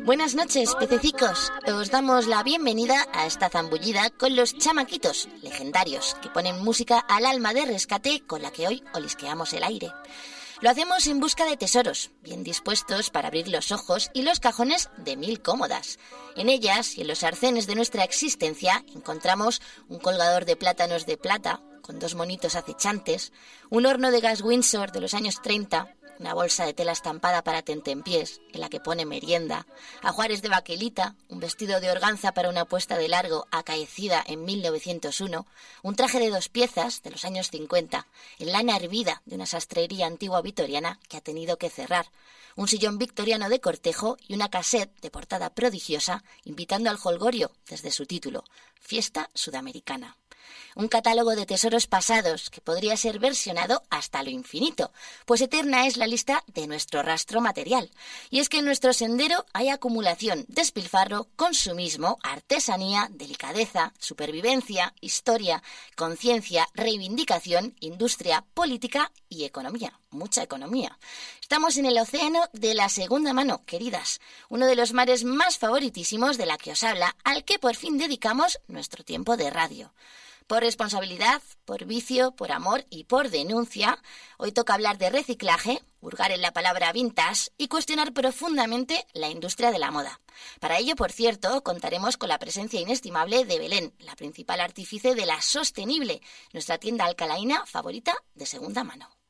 Buenas noches, pececicos. Os damos la bienvenida a esta zambullida con los chamaquitos legendarios que ponen música al alma de rescate con la que hoy olisqueamos el aire. Lo hacemos en busca de tesoros, bien dispuestos para abrir los ojos y los cajones de mil cómodas. En ellas y en los arcenes de nuestra existencia encontramos un colgador de plátanos de plata con dos monitos acechantes, un horno de gas Windsor de los años 30, una bolsa de tela estampada para tentempiés en la que pone merienda, ajuares de baquelita, un vestido de organza para una puesta de largo acaecida en 1901, un traje de 2 piezas de los años 50, en lana hervida de una sastrería antigua victoriana que ha tenido que cerrar, un sillón victoriano de cortejo y una cassette de portada prodigiosa invitando al jolgorio desde su título, Fiesta Sudamericana. Un catálogo de tesoros pasados que podría ser versionado hasta lo infinito, pues eterna es la lista de nuestro rastro material. Y es que en nuestro sendero hay acumulación, despilfarro, consumismo, artesanía, delicadeza, supervivencia, historia, conciencia, reivindicación, industria, política y economía. Mucha economía. Estamos en el océano de la segunda mano, queridas, uno de los mares más favoritísimos de la que os habla, al que por fin dedicamos nuestro tiempo de radio. Por responsabilidad, por vicio, por amor y por denuncia, hoy toca hablar de reciclaje, hurgar en la palabra vintage y cuestionar profundamente la industria de la moda. Para ello, por cierto, contaremos con la presencia inestimable de Belén, la principal artífice de La Sostenible, nuestra tienda alcalaína favorita de segunda mano.